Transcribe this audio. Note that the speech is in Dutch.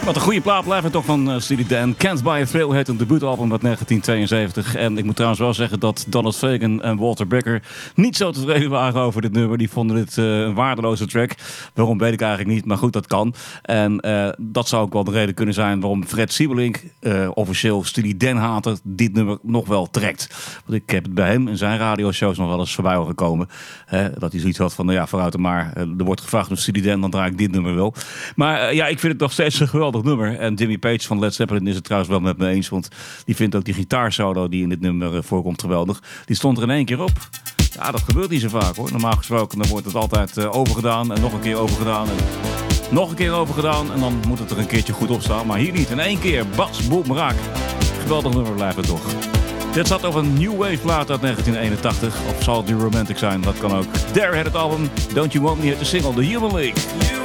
Wat een goede plaat blijft het toch van Steely Dan. Can't Buy a Thrill heet een debuutalbum uit 1972. En ik moet trouwens wel zeggen dat Donald Fagen en Walter Becker niet zo tevreden waren over dit nummer. Die vonden dit een waardeloze track. Waarom weet ik eigenlijk niet, maar goed, dat kan. En dat zou ook wel de reden kunnen zijn waarom Fred Siebelink, officieel Steely Dan hater, dit nummer nog wel trekt. Want ik heb het bij hem in zijn radioshows nog wel eens voorbij horen komen. Dat hij zoiets had van, nou ja, vooruit maar. Er wordt gevraagd om Steely Dan, dan draai ik dit nummer wel. Maar ja, ik vind het nog steeds een geweldig nummer. En Jimmy Page van Led Zeppelin is het trouwens wel met me eens. Want die vindt ook die gitaarsolo die in dit nummer voorkomt geweldig. Die stond er in één keer op. Ja, dat gebeurt niet zo vaak hoor. Normaal gesproken dan wordt het altijd overgedaan. En nog een keer overgedaan. En nog een keer overgedaan. En dan moet het er een keertje goed op staan. Maar hier niet. In één keer. Bas, boem, raak. Geweldig nummer blijft het toch. Dit zat op een New Wave plaat uit 1981. Of zal het nu Romantic zijn? Dat kan ook. There had het album. Don't You Want Me, het de single The Human League.